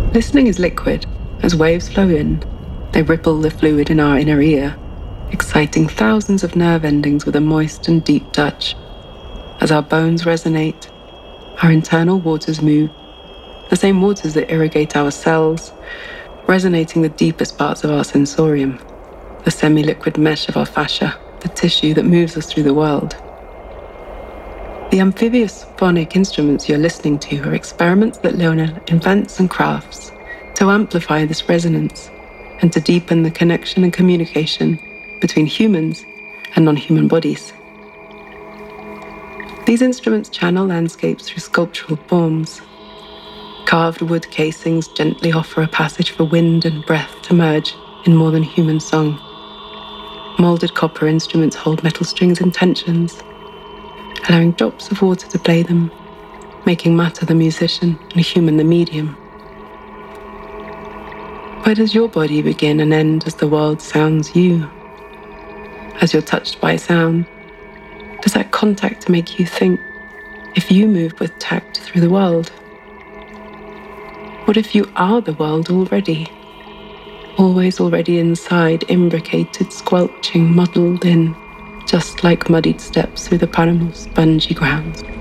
Listening is liquid. As waves flow in, they ripple the fluid in our inner ear, exciting thousands of nerve endings with a moist and deep touch. As our bones resonate, our internal waters move, the same waters that irrigate our cells, resonating the deepest parts of our sensorium, the semi-liquid mesh of our fascia, the tissue that moves us through the world. The amphibious phonic instruments you're listening to are experiments that Leonel invents and crafts to amplify this resonance and to deepen the connection and communication between humans and non-human bodies. These instruments channel landscapes through sculptural forms. Carved wood casings gently offer a passage for wind and breath to merge in more than human song. Molded copper instruments hold metal strings and tensions, allowing drops of water to play them, making matter the musician and human the medium. Where does your body begin and end as the world sounds you? As you're touched by sound, does that contact make you think if you move with tact through the world? What if you are the world already? Always already inside, imbricated, squelching, muddled in, just like muddied steps through the Paramus spongy grounds.